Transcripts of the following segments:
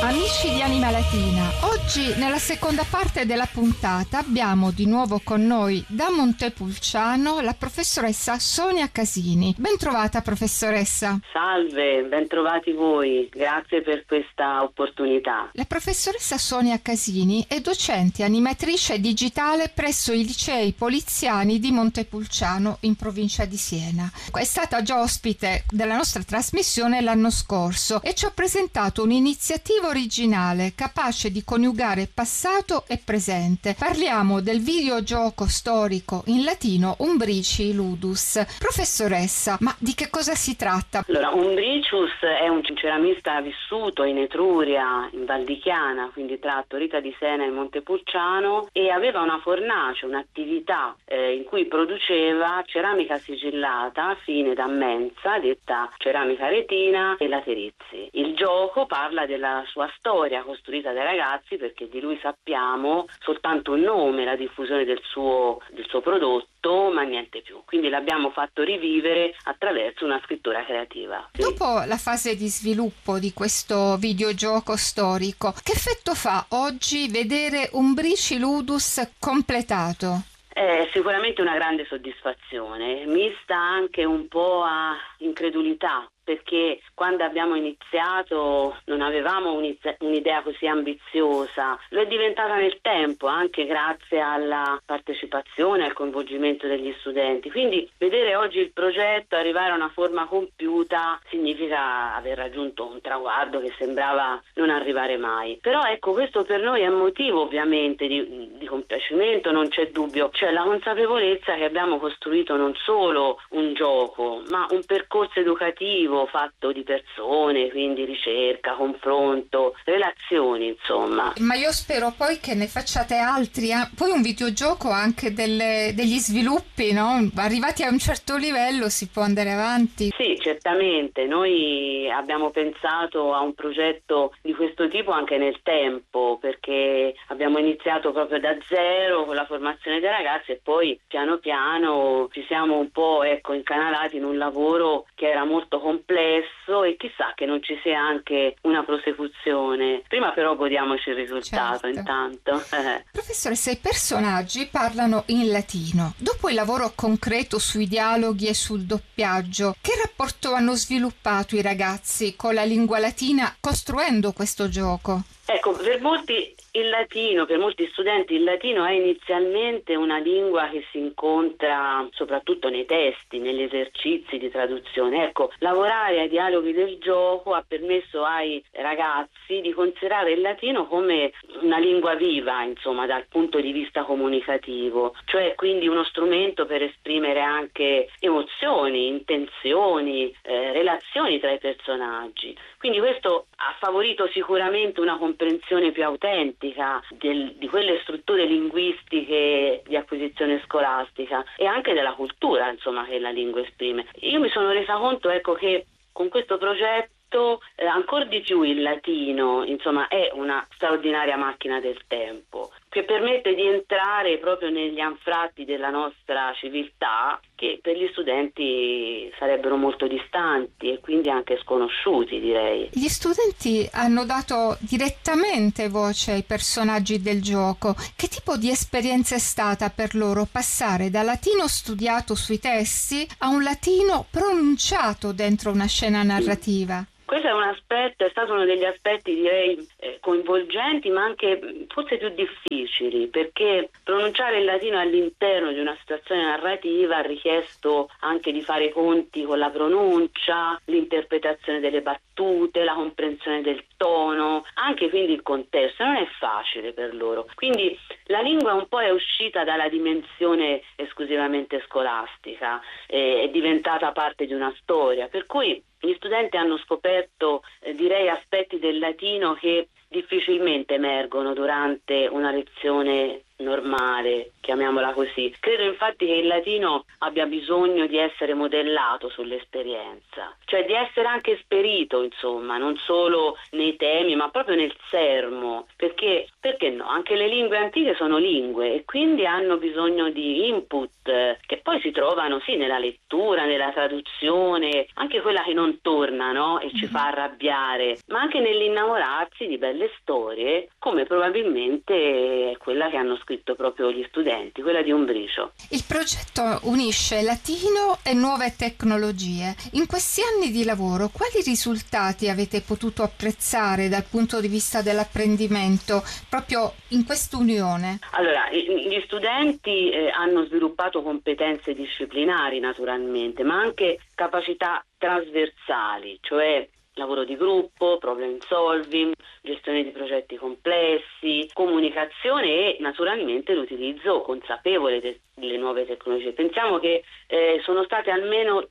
Amici di Anima Latina, oggi nella seconda parte della puntata abbiamo di nuovo con noi da Montepulciano la professoressa Sonia Casini. Ben trovata, professoressa. Salve, ben trovati voi, grazie per questa opportunità. La professoressa Sonia Casini è docente animatrice digitale presso i licei poliziani di Montepulciano in provincia di Siena. È stata già ospite della nostra trasmissione l'anno scorso e ci ha presentato un'iniziativa originale capace di coniugare passato e presente. Parliamo del videogioco storico in latino Umbrici Ludus. Professoressa, ma di che cosa si tratta? Allora, Umbricius è un ceramista vissuto in Etruria, in Val di Chiana, quindi tra Torita di Sena e Montepulciano, e aveva una fornace, un'attività in cui produceva ceramica sigillata fine da mensa, detta ceramica retina e laterizzi. Il gioco parla della sua storia costruita dai ragazzi, perché di lui sappiamo soltanto un nome, la diffusione del suo prodotto, ma niente più. Quindi l'abbiamo fatto rivivere attraverso una scrittura creativa. Sì. Dopo la fase di sviluppo di questo videogioco storico, che effetto fa oggi vedere Umbrici Ludus completato? È sicuramente una grande soddisfazione, mista anche un po' a incredulità, perché quando abbiamo iniziato non avevamo un'idea così ambiziosa. Lo è diventata nel tempo, anche grazie alla partecipazione, al coinvolgimento degli studenti. Quindi vedere oggi il progetto arrivare a una forma compiuta significa aver raggiunto un traguardo che sembrava non arrivare mai. Però ecco, questo per noi è motivo ovviamente di compiacimento, non c'è dubbio. C'è la consapevolezza che abbiamo costruito non solo un gioco, ma un percorso educativo fatto di persone, quindi ricerca, confronto, relazioni, insomma. Ma io spero poi che ne facciate altri, poi un videogioco anche degli sviluppi, no? Arrivati a un certo livello si può andare avanti. Sì, certamente, noi abbiamo pensato a un progetto di questo tipo anche nel tempo, perché abbiamo iniziato proprio da zero con la formazione dei ragazzi e poi piano piano ci siamo un po' incanalati in un lavoro che era molto complesso e chissà che non ci sia anche una prosecuzione. Prima però godiamoci il risultato, certo. Intanto. Professoressa, i personaggi parlano in latino. Dopo il lavoro concreto sui dialoghi e sul doppiaggio, che rapporto hanno sviluppato i ragazzi con la lingua latina costruendo questo gioco? Ecco, per molti studenti il latino è inizialmente una lingua che si incontra soprattutto nei testi, negli esercizi di traduzione. Ecco, lavorare ai dialoghi del gioco ha permesso ai ragazzi di considerare il latino come una lingua viva, insomma, dal punto di vista comunicativo, cioè quindi uno strumento per esprimere anche emozioni, intenzioni, relazioni tra i personaggi. Quindi questo ha favorito sicuramente una comprensione più autentica di quelle strutture linguistiche di acquisizione scolastica e anche della cultura, insomma, che la lingua esprime. Io mi sono resa conto, che con questo progetto ancora di più il latino, insomma, è una straordinaria macchina del tempo che permette di entrare proprio negli anfratti della nostra civiltà, che per gli studenti sarebbero molto distanti e quindi anche sconosciuti, direi. Gli studenti hanno dato direttamente voce ai personaggi del gioco. Che tipo di esperienza è stata per loro passare da latino studiato sui testi a un latino pronunciato dentro una scena narrativa? Questo è stato uno degli aspetti, direi, coinvolgenti, ma anche forse più difficili, perché pronunciare il latino all'interno di una situazione narrativa ha richiesto anche di fare i conti con la pronuncia, l'interpretazione delle battute, la comprensione del tono, anche quindi il contesto. Non è facile per loro. Quindi la lingua un po' è uscita dalla dimensione esclusivamente scolastica, è diventata parte di una storia, per cui gli studenti hanno scoperto, direi, aspetti del latino che difficilmente emergono durante una lezione normale, chiamiamola così. Credo infatti che il latino abbia bisogno di essere modellato sull'esperienza, cioè di essere anche esperito, insomma, non solo nei temi ma proprio nel sermo, perché no? Anche le lingue antiche sono lingue e quindi hanno bisogno di input che poi si trovano sì nella lettura, nella traduzione, anche quella che non torna, no? E ci fa arrabbiare, ma anche nell'innamorarsi di belle storie, come probabilmente è quella che hanno scritto proprio gli studenti, quella di Umbricio. Il progetto unisce latino e nuove tecnologie. In questi anni di lavoro, quali risultati avete potuto apprezzare dal punto di vista dell'apprendimento proprio in quest'unione? Allora, gli studenti hanno sviluppato competenze disciplinari naturalmente, ma anche capacità trasversali, cioè lavoro di gruppo, problem solving, gestione di progetti complessi, comunicazione e naturalmente l'utilizzo consapevole delle nuove tecnologie. Pensiamo che sono state almeno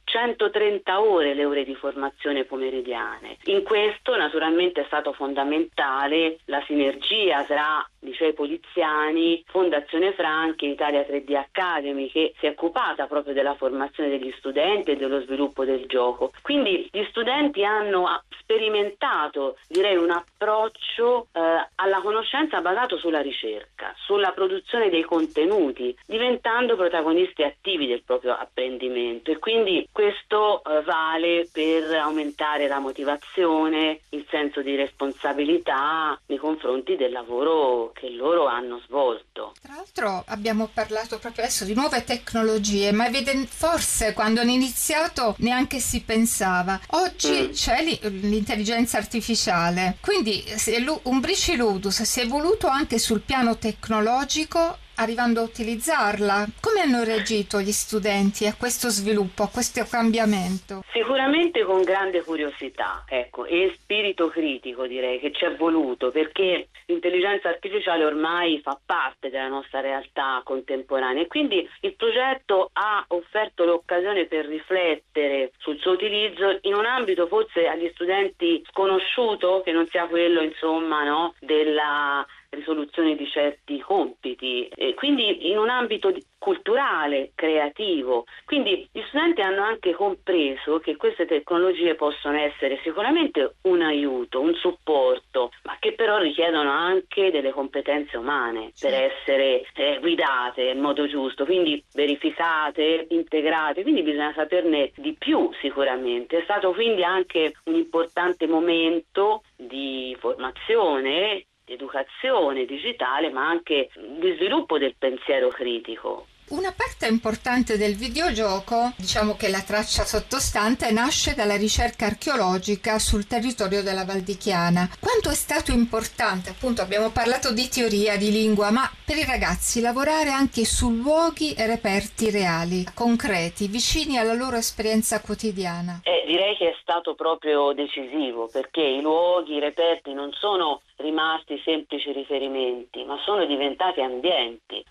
130 ore le ore di formazione pomeridiane. In questo naturalmente è stato fondamentale la sinergia tra licei poliziani, Fondazione Franchi, Italia 3D Academy, che si è occupata proprio della formazione degli studenti e dello sviluppo del gioco. Quindi gli studenti hanno sperimentato, direi, un approccio alla conoscenza basato sulla ricerca, sulla produzione dei contenuti, diventando protagonisti attivi del proprio apprendimento, e quindi questo vale per aumentare la motivazione, il senso di responsabilità nei confronti del lavoro che loro hanno svolto. Tra l'altro abbiamo parlato proprio adesso di nuove tecnologie, ma forse quando hanno iniziato neanche si pensava. Oggi c'è l'intelligenza artificiale, quindi Umbrici Ludus si è evoluto anche sul piano tecnologico, arrivando a utilizzarla. Come hanno reagito gli studenti a questo sviluppo, a questo cambiamento? Sicuramente con grande curiosità, ecco, e spirito critico, direi che ci è voluto, perché l'intelligenza artificiale ormai fa parte della nostra realtà contemporanea e quindi il progetto ha offerto l'occasione per riflettere sul suo utilizzo in un ambito forse agli studenti sconosciuto, che non sia quello, insomma, no, della risoluzione di certi compiti, quindi in un ambito culturale, creativo. Quindi gli studenti hanno anche compreso che queste tecnologie possono essere sicuramente un aiuto, un supporto, ma che però richiedono anche delle competenze umane per essere guidate in modo giusto, quindi verificate, integrate, quindi bisogna saperne di più sicuramente. È stato quindi anche un importante momento di formazione, educazione digitale, ma anche di sviluppo del pensiero critico. Una parte importante del videogioco, diciamo che la traccia sottostante, nasce dalla ricerca archeologica sul territorio della Val di Chiana. Quanto è stato importante, appunto abbiamo parlato di teoria, di lingua, ma per i ragazzi lavorare anche su luoghi e reperti reali, concreti, vicini alla loro esperienza quotidiana? Direi che è stato proprio decisivo, perché i luoghi, i reperti non sono rimasti semplici riferimenti, ma sono diventati ambienti,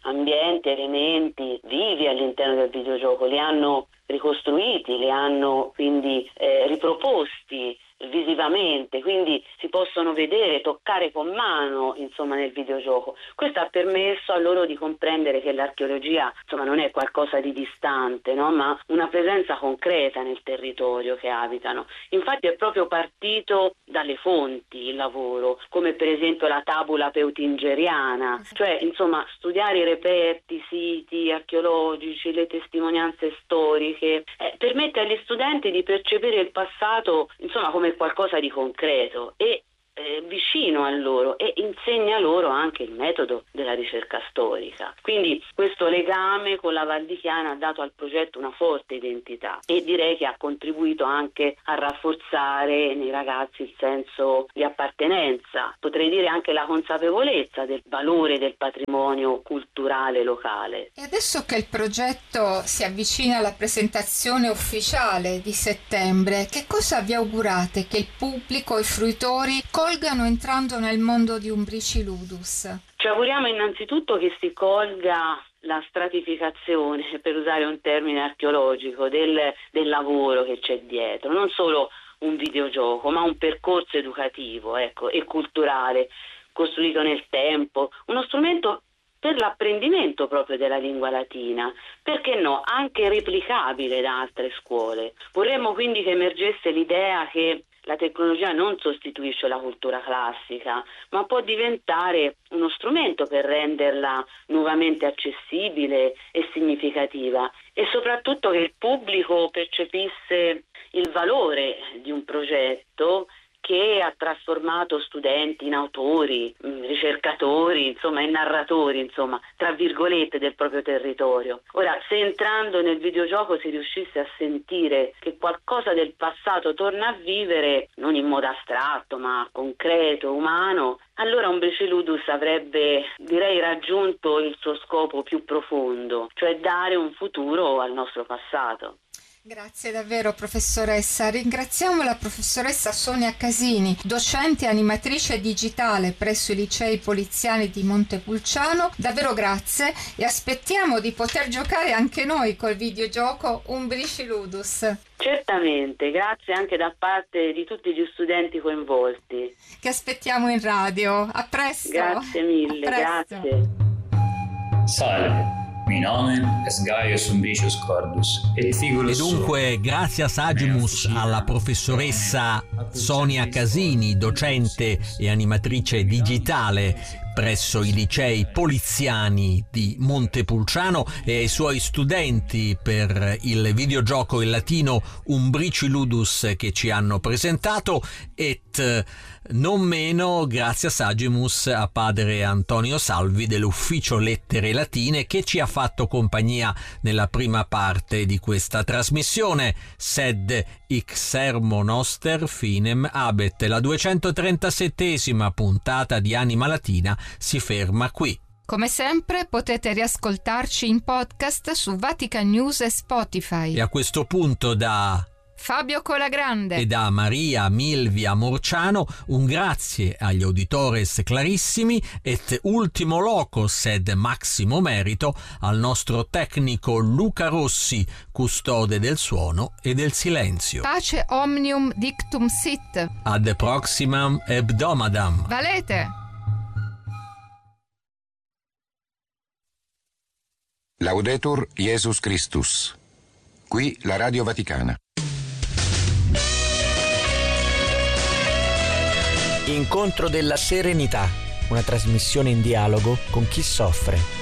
elementi vivi all'interno del videogioco, li hanno ricostruiti, li hanno quindi riproposti visivamente, quindi si possono vedere, toccare con mano, insomma, nel videogioco. Questo ha permesso a loro di comprendere che l'archeologia, insomma, non è qualcosa di distante, no? Ma una presenza concreta nel territorio che abitano. Infatti è proprio partito dalle fonti il lavoro, come per esempio la tabula peutingeriana, cioè insomma studiare i reperti, i siti archeologici, le testimonianze storiche, permette agli studenti di percepire il passato, insomma, come qualcosa di concreto e vicino a loro, e insegna loro anche il metodo della ricerca storica. Quindi questo legame con la Val di Chiana ha dato al progetto una forte identità e direi che ha contribuito anche a rafforzare nei ragazzi il senso di appartenenza, potrei dire anche la consapevolezza del valore del patrimonio culturale locale. E adesso che il progetto si avvicina alla presentazione ufficiale di settembre, che cosa vi augurate che il pubblico e i fruitori colgano entrando nel mondo di Umbrici Ludus? Ci auguriamo innanzitutto che si colga la stratificazione, per usare un termine archeologico, del lavoro che c'è dietro, non solo un videogioco, ma un percorso educativo, ecco, e culturale, costruito nel tempo, uno strumento per l'apprendimento proprio della lingua latina, perché no, anche replicabile da altre scuole. Vorremmo quindi che emergesse l'idea che la tecnologia non sostituisce la cultura classica, ma può diventare uno strumento per renderla nuovamente accessibile e significativa, e soprattutto che il pubblico percepisse il valore di un progetto che ha trasformato studenti in autori, ricercatori, insomma in narratori, insomma, tra virgolette, del proprio territorio. Ora, se entrando nel videogioco si riuscisse a sentire che qualcosa del passato torna a vivere, non in modo astratto, ma concreto, umano, allora Umbrici Ludus avrebbe, direi, raggiunto il suo scopo più profondo, cioè dare un futuro al nostro passato. Grazie davvero professoressa. Ringraziamo la professoressa Sonia Casini, docente e animatrice digitale presso i licei poliziani di Montepulciano. Davvero grazie, e aspettiamo di poter giocare anche noi col videogioco Umbrici Ludus. Certamente, grazie anche da parte di tutti gli studenti coinvolti. Che aspettiamo in radio. A presto. Grazie mille, grazie. Salve. Mi nome è Gaius Umbricius Cordus e dunque, grazie a Sagimus, alla professoressa Sonia Casini, docente e animatrice digitale presso i licei poliziani di Montepulciano, e ai suoi studenti per il videogioco in latino Umbrici Ludus che ci hanno presentato, et non meno grazie a Sagimus a padre Antonio Salvi dell'Ufficio Lettere Latine, che ci ha fatto compagnia nella prima parte di questa trasmissione. Sed hic sermo noster finem habet. La 237esima puntata di Anima Latina si ferma qui. Come sempre potete riascoltarci in podcast su Vatican News e Spotify. E a questo punto da Fabio Colagrande e da Maria Milvia Morciano un grazie agli auditores clarissimi, et ultimo locus ed maximo merito al nostro tecnico Luca Rossi, custode del suono e del silenzio. Pace omnium dictum sit. Ad proximam hebdomadam. Valete. Laudetur Jesus Christus. Qui la Radio Vaticana. Incontro della Serenità, una trasmissione in dialogo con chi soffre.